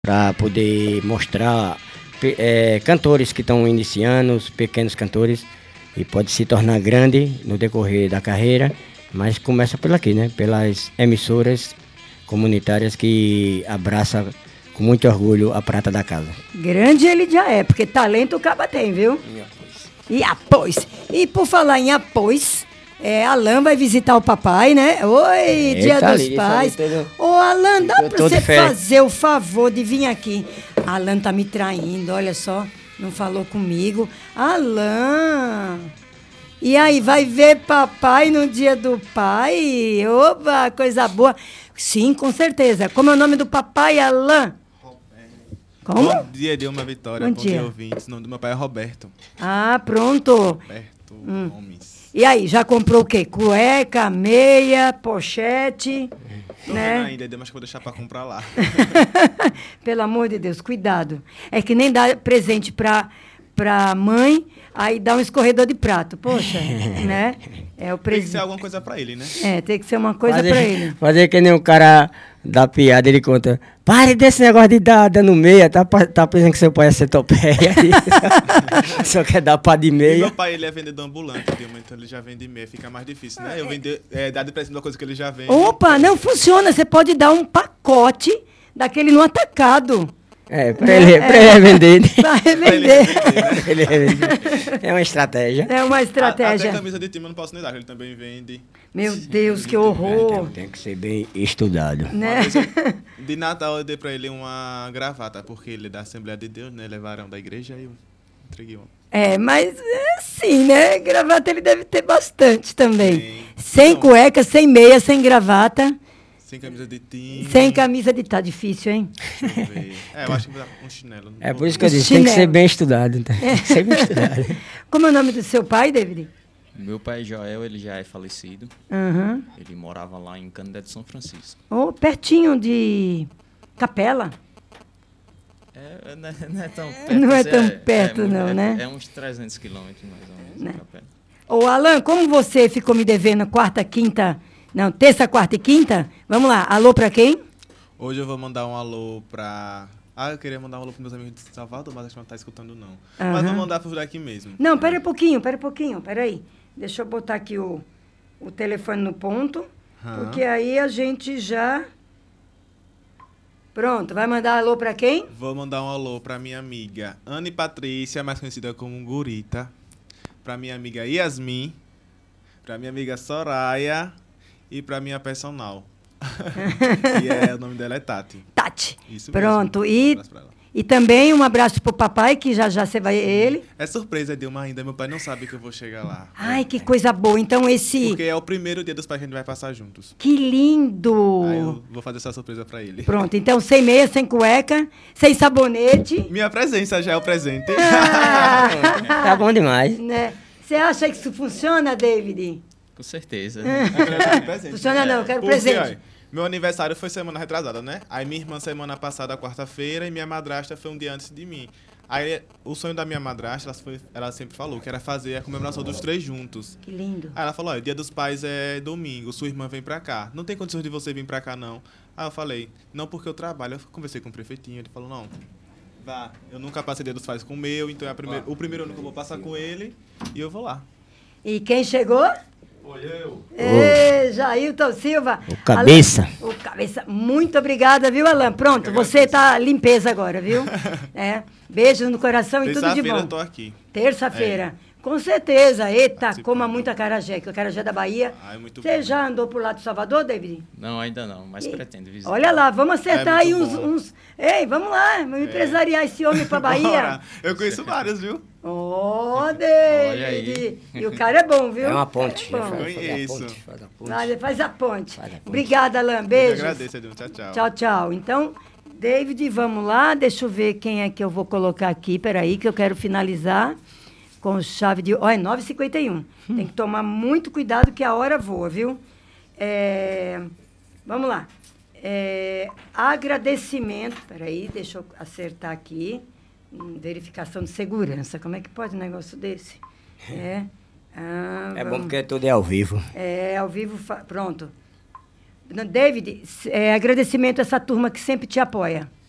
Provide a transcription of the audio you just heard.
para poder mostrar cantores que estão iniciando, os pequenos cantores, e pode se tornar grande no decorrer da carreira, mas começa por aqui, né? Pelas emissoras comunitárias que abraçam com muito orgulho a prata da casa. Grande ele já é, porque talento o caba tem, viu? E após. E por falar em após, Alan vai visitar o papai, né? Oi, Dia dos Pais. Ô, Alan, dá pra você fazer o favor de vir aqui? Alan tá me traindo, olha só. Não falou comigo. Alan! E aí, vai ver papai no Dia do Pai? Oba, coisa boa. Sim, com certeza. Como é o nome do papai, Alan? Como? Bom dia, deu uma vitória. Bom dia, ouvintes. O nome do meu pai é Roberto. Ah, pronto. Roberto Gomes. E aí, já comprou o quê? Cueca, meia, pochete? Tô né? ainda, mas que vou deixar pra comprar lá. Pelo amor de Deus, cuidado. É que nem dá presente pra mãe, aí dá um escorredor de prato. Poxa, né? É o presente. Tem que ser alguma coisa pra ele, né? Tem que ser uma coisa pra ele. Fazer que nem o cara da piada, ele conta: pare desse negócio de dar dando meia, tá pensando que seu pai é centopeia. Só quer dar pá de meia. E meu pai, ele é vendedor ambulante, então ele já vende meia, fica mais difícil, né? Eu vender, dar de presente uma coisa que ele já vende. Opa, não funciona, você pode dar um pacote daquele no atacado. Pra ele vender. Pra revender. Ele revender. É uma estratégia. É uma estratégia. Até camisa de time eu não posso nem dar, ele também vende. Meu Deus, que horror. Tem que ser bem estudado. Né? De Natal eu dei pra ele uma gravata, porque ele é da Assembleia de Deus, né? Levaram da igreja e eu entreguei uma. Mas sim, né? Gravata ele deve ter bastante também. Sim. Sem cueca, sem meia, sem gravata. Sem camisa de time. Sem camisa de... Tá difícil, hein? Deixa eu ver. Eu acho que vou dar um chinelo. É por isso que eu disse, tem que ser bem estudado. Então. Tem que ser bem estudado. Como é o nome do seu pai, David? Meu pai Joel, ele já é falecido. Uhum. Ele morava lá em Canindé de São Francisco. Pertinho de Capela. Não é tão perto. Não é tão perto, não, né? É uns 300 quilômetros, mais ou menos, né? Capela. Ô, Alan, como você ficou me devendo terça, quarta e quinta, vamos lá, alô pra quem? Hoje eu vou mandar um alô pra... eu queria mandar um alô pros meus amigos de Salvador, mas acho que não tá escutando, não. Uhum. Mas vou mandar por daqui mesmo. Não, pera um pouquinho, peraí. Deixa eu botar aqui o telefone no ponto, porque aí a gente já... Pronto, vai mandar alô pra quem? Vou mandar um alô pra minha amiga Anne Patrícia, mais conhecida como Gurita, pra minha amiga Yasmin, pra minha amiga Soraya e pra minha personal. O nome dela é Tati. Tati. Isso pronto, mesmo. Um abraço pra ela. E também um abraço pro papai, que já você vai ele. É surpresa, Dilma, ainda. Meu pai não sabe que eu vou chegar lá. Ai, que coisa boa. Então Porque é o primeiro dia dos pais que a gente vai passar juntos. Que lindo! Aí eu vou fazer essa surpresa pra ele. Pronto, então sem meia, sem cueca, sem sabonete. Minha presença já é o presente. Tá bom demais. Né? Você acha que isso funciona, David? Com certeza. Funciona não, eu quero presente. Meu aniversário foi semana retrasada, né? Aí minha irmã semana passada, quarta-feira, e minha madrasta foi um dia antes de mim. Aí o sonho da minha madrasta, ela sempre falou que era fazer a comemoração dos 3 juntos. Que lindo. Aí ela falou: o Dia dos Pais é domingo, sua irmã vem pra cá. Não tem condições de você vir pra cá, não. Aí eu falei: não, porque eu trabalho. Eu conversei com o prefeitinho, ele falou: não, vá. Eu nunca passei Dia dos Pais com o meu, então é o primeiro ano que eu vou passar com ele, e eu vou lá. E quem chegou? Foi eu. Jailton Silva. O cabeça. O cabeça. Muito obrigada, viu, Alan? Pronto, você tá limpeza agora, viu? Beijo no coração e tudo de bom. Terça-feira eu tô aqui. Terça-feira. Com certeza. Eita, coma muito acarajé, que o acarajé é da Bahia. Muito você bom, já andou por lá do Salvador, David? Não, ainda não, mas pretendo visitar. Olha lá, vamos acertar aí uns... Ei, vamos lá, vamos empresariar esse homem pra Bahia. Bora. Eu conheço vários, viu? David! E o cara é bom, viu? É uma ponte. Faz a ponte. Obrigada, Alan. Beijo. Eu agradeço, Edilma. Tchau, tchau. Tchau, tchau. Então, David, vamos lá. Deixa eu ver quem é que eu vou colocar aqui. Peraí, que eu quero finalizar com chave de... Ó, é 9h51. Tem que tomar muito cuidado que a hora voa, viu? Vamos lá. Agradecimento. Peraí, deixa eu acertar aqui. Verificação de segurança. Como é que pode um negócio desse? É bom porque tudo é ao vivo. Ao vivo, pronto. David, agradecimento a essa turma que sempre te apoia.